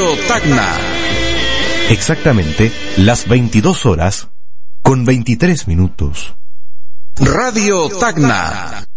Radio Tacna. Exactamente las 22 horas con 23 minutos. Radio Tacna.